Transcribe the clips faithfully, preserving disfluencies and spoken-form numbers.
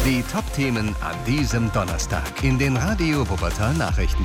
Die Top-Themen an diesem Donnerstag in den Radio Wuppertal Nachrichten.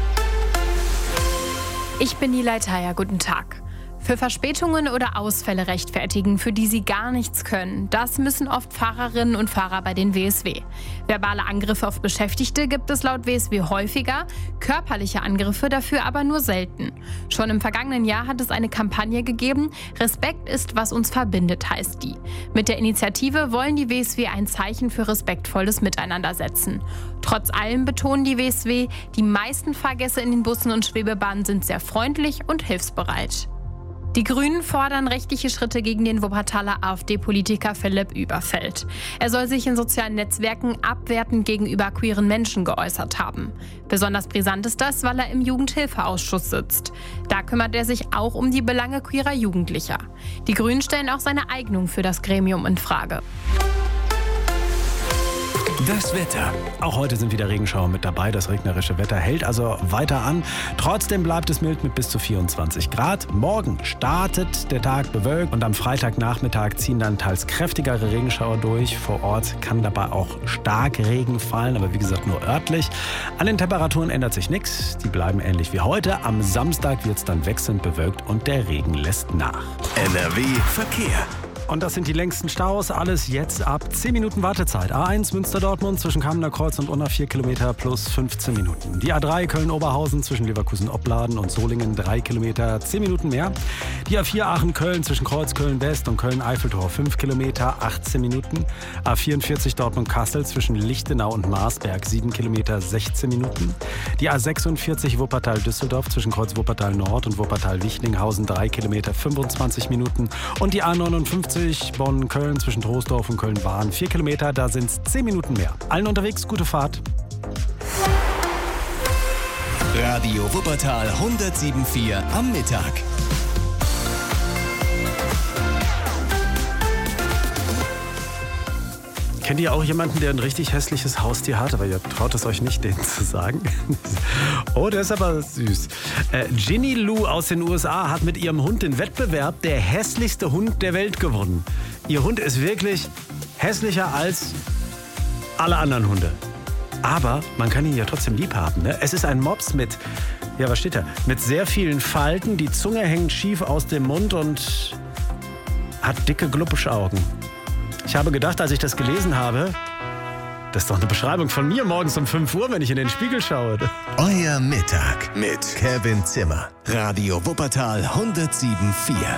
Ich bin Nilay Taya, guten Tag. Für Verspätungen oder Ausfälle rechtfertigen, für die sie gar nichts können, das müssen oft Fahrerinnen und Fahrer bei den W S W. Verbale Angriffe auf Beschäftigte gibt es laut W S W häufiger, körperliche Angriffe dafür aber nur selten. Schon im vergangenen Jahr hat es eine Kampagne gegeben, Respekt ist, was uns verbindet, heißt die. Mit der Initiative wollen die W S W ein Zeichen für respektvolles Miteinander setzen. Trotz allem betonen die W S W, die meisten Fahrgäste in den Bussen und Schwebebahnen sind sehr freundlich und hilfsbereit. Die Grünen fordern rechtliche Schritte gegen den Wuppertaler AfD-Politiker Philipp Überfeld. Er soll sich in sozialen Netzwerken abwertend gegenüber queeren Menschen geäußert haben. Besonders brisant ist das, weil er im Jugendhilfeausschuss sitzt. Da kümmert er sich auch um die Belange queerer Jugendlicher. Die Grünen stellen auch seine Eignung für das Gremium in Frage. Das Wetter. Auch heute sind wieder Regenschauer mit dabei. Das regnerische Wetter hält also weiter an. Trotzdem bleibt es mild mit bis zu vierundzwanzig Grad. Morgen startet der Tag bewölkt und am Freitagnachmittag ziehen dann teils kräftigere Regenschauer durch. Vor Ort kann dabei auch stark Regen fallen, aber wie gesagt nur örtlich. An den Temperaturen ändert sich nichts. Die bleiben ähnlich wie heute. Am Samstag wird es dann wechselnd bewölkt und der Regen lässt nach. N R W Verkehr. Und das sind die längsten Staus. Alles jetzt ab zehn Minuten Wartezeit. A eins Münster-Dortmund zwischen Kamener Kreuz und Unna vier Kilometer plus fünfzehn Minuten. Die A drei Köln-Oberhausen zwischen Leverkusen-Opladen und Solingen drei Kilometer, zehn Minuten mehr. Die A vier Aachen-Köln zwischen Kreuz-Köln-West und Köln-Eiffeltor fünf Kilometer, achtzehn Minuten. A vierundvierzig Dortmund-Kassel zwischen Lichtenau und Marsberg sieben Kilometer, sechzehn Minuten. Die A sechsundvierzig Wuppertal-Düsseldorf zwischen Kreuz-Wuppertal-Nord und Wuppertal-Wichlinghausen drei Kilometer, fünfundzwanzig Minuten. Und die A neunundfünfzig Bonn-Köln zwischen Troisdorf und Köln-Wahn vier Kilometer, da sind es zehn Minuten mehr. Allen unterwegs, gute Fahrt. Radio Wuppertal hundertsieben Komma vier am Mittag. Kennt ihr auch jemanden, der ein richtig hässliches Haustier hat? Aber ihr traut es euch nicht, denen zu sagen. Oh, der ist aber süß. Äh, Ginny Lou aus den U S A hat mit ihrem Hund den Wettbewerb der hässlichste Hund der Welt gewonnen. Ihr Hund ist wirklich hässlicher als alle anderen Hunde. Aber man kann ihn ja trotzdem lieb haben. Ne? Es ist ein Mops mit, ja, was steht da? Mit sehr vielen Falten. Die Zunge hängt schief aus dem Mund und hat dicke Glubbischaugen. Ich habe gedacht, als ich das gelesen habe, das ist doch eine Beschreibung von mir morgens um fünf Uhr, wenn ich in den Spiegel schaue. Euer Mittag mit Kevin Zimmer. Radio Wuppertal hundertsieben Komma vier.